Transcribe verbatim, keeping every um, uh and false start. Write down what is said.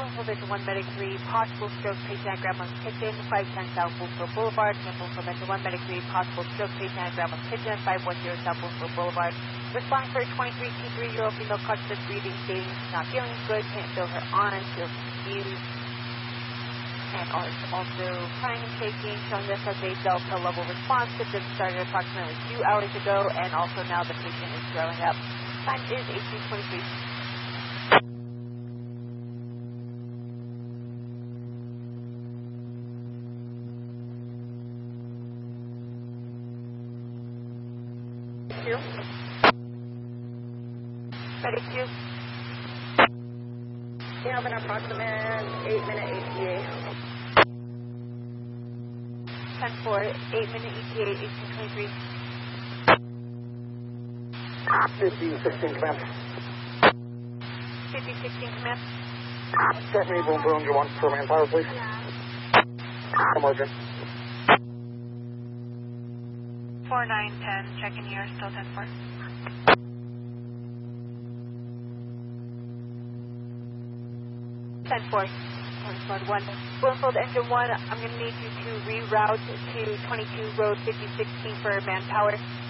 Bloomfield Engine one, Medic three, possible stroke, patient at Grandma's Kitchen, five ten South Bloomfield Boulevard. Again, Bloomfield Engine one, Medic three, possible stroke, patient at Grandma's Kitchen, five one zero South Bloomfield Boulevard. Responding for a twenty-three T three-year-old female conscious breathing, stating she's not feeling good, can't feel her arms, feels confused, and also crying and shaking, showing this as a delta level response. Symptoms started approximately two hours ago, and also now the patient is throwing up. Time is eighteen twenty-three. Two. Medic two. We have an approximate eight minute E T A. ten four, eight minute E T A, eighteen twenty-three. fifteen sixteen command. fifteen sixteen command. Check me, Bloomfield Engine one, for manpower, please. Emergent. four nine ten, checking here, still ten four. ten four. one. Bloomfield Engine one, I'm going to need you to reroute to twenty-two Road fifty sixteen for manpower.